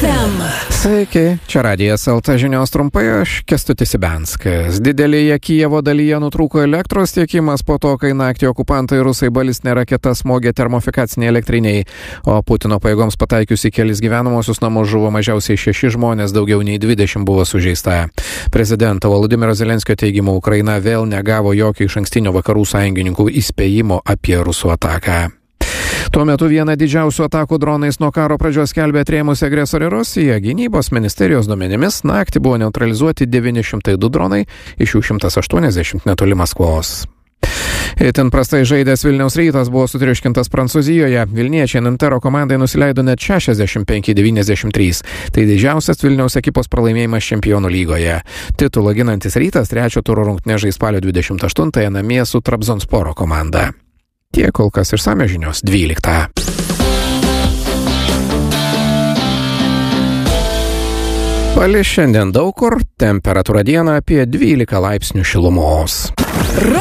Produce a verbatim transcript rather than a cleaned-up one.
ef em. Sveiki, čia Radijas el te žinios trumpai, aš Kęstutis Ibianskas. Didelėje Kijevo dalyje nutrūko elektros tiekimas po to, kai naktį okupantai rusai balistinė raketa smogė termofikaciniai elektriniai, o Putino pajėgoms pataikius į kelis gyvenamosius namus žuvo mažiausiai šeši žmonės, daugiau nei dvidešimt buvo sužeista. Prezidento Volodymyro Zelenskio teigimu, Ukraina vėl negavo jokio išankstinio vakarų sąjungininkų įspėjimo apie rusų ataką. Tuo metu vieną didžiausių atakų dronais nuo karo pradžios skelbė atrėmusi agresorė Rusija. Gynybos ministerijos duomenimis naktį buvo neutralizuoti devyni šimtai du dronai, iš jų šimtas aštuoniasdešimt netoli Maskvos. Itin prastai žaidęs Vilniaus Rytas buvo sutriuškintas Prancūzijoje. Vilniečiai Nantero komandai nusileido net šešiasdešimt penki devyniasdešimt trys. Tai didžiausias Vilniaus ekipos pralaimėjimas Čempionų lygoje. Titulą ginantis Rytas trečio turo rungtynes žais spalio dvidešimt aštuntąją namie su Trabzonsporo komanda. Tiek kol kas išsamios žinios dvyliktą. Palis šiandien daug kur, temperatūra dieną apie dvylika laipsnių šilumos.